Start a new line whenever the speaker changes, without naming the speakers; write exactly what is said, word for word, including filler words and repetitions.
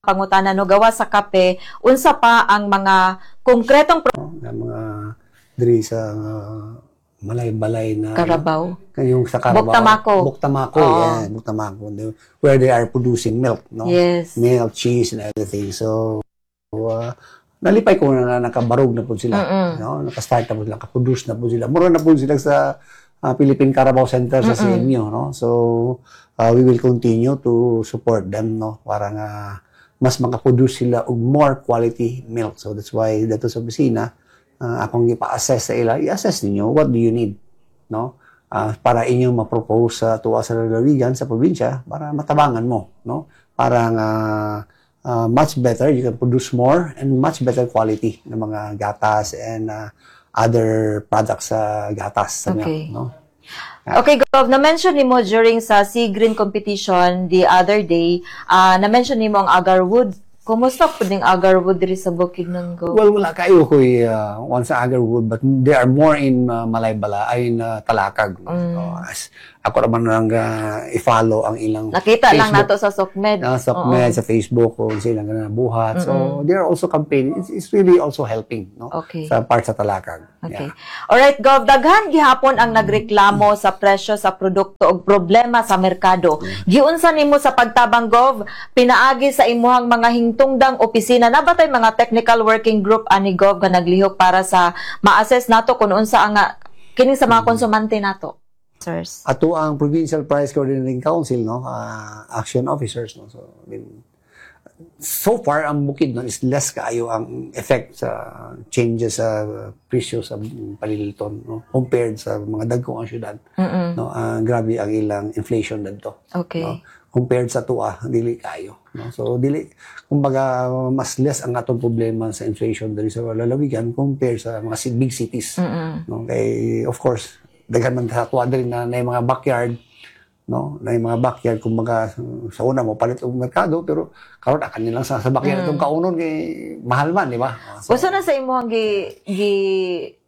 pangutana no gawa sa kape unsa pa ang mga konkretong pro-
ng mga diri sa uh, malay-balay na
Carabao,
yung sa Carabao,
Buktamako,
Buktamako,
Oo.
yeah, Buktamako, where they are producing milk, no?
yes,
Milk, cheese, and everything. So, uh, nalipay ko na nakabarog na po sila,
Mm-mm.
no? Naka-start na po sila, naka-produce na po sila. Mura na po sila sa uh, Philippine Carabao Center sa C M U, no? So, uh, we will continue to support them, no? Para nga mas makaproduce sila og more quality milk. So, that's why dito sa opisina, uh, akong ipa-assess sa ila, i-assess ninyo, what do you need, no? Uh, para inyong ma-propose sa tuwa sa lalawigan, sa probinsya, para matabangan mo, no? Para nga uh, much better, you can produce more and much better quality ng mga gatas and uh, other products sa gatas, sa
Okay.
milk, no?
Okay, Gov, na-mention ni mo during sa Sea Green competition the other day, uh, na-mention ni mo ang agarwood. Kumusta po ding agarwood diri sa Bukidnon, Gov?
Well, wala kayo ko uh, one sa Agarwood, but they are more in uh, Malaybala, ay in uh, Talakag. No?
Mm.
So, as, ako naman lang uh, i-follow ang ilang
Nakita lang
Facebook,
nato sa Sokmed.
uh, Sokmed, sa Facebook, kung sila nga nabuhat. So, they are also campaigning. It's, it's really also helping, no?
Okay.
Sa part sa Talakag.
Okay.
Yeah.
Alright, Gov, daghan gihapon ang nagreklamo sa presyo sa produkto ug problema sa merkado. Giunsa nimo sa pagtabang, Gov, pinaagi sa imuhang mga hingtungdang opisina na batay mga technical working group ani, Gov, nga naglihok para sa ma-assess nato kung unsa ang nga kining sa mga konsumante nato. Sirs.
Ato ang Provincial Price Coordinating Council, no? Uh, action officers, no? So, I mean, so far, ang Bukidnon is less kaayo ang effect sa changes sa presyo sa paliliton, no? Compared sa mga dagkong ang syudad.
Mm-mm.
No? Uh, grabe ang ilang inflation dito.
Okay.
No? Compared sa tuwa, dili kayo. No? So, dili, kumbaga, mas less ang atong problema sa inflation dali sa lalawigan compared sa mga big cities.
Mm-mm.
No? Kay, of course, daghan man sa tuwa dali na, na yung mga backyard, no, na yung mga backyard, kumbaga sa una mo palit og merkado, pero karon akan nilang sa, sa backyard itong kaunon kay mahal man, di ba? So,
Usa na sa imuhang gi, gi